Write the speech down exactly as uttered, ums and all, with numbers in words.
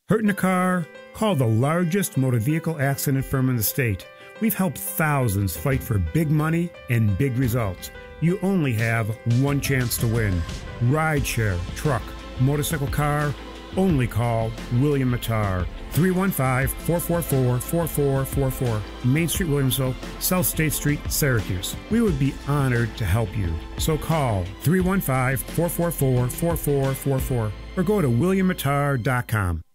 Hurt in a car? Call the largest motor vehicle accident firm in the state. We've helped thousands fight for big money and big results. You only have one chance to win. Rideshare, truck, motorcycle, car, only call William Mattar. three one five, four four four, four four four four, Main Street, Williamsville, South State Street, Syracuse. We would be honored to help you. So call three one five, four four four, four four four four or go to william mattar dot com.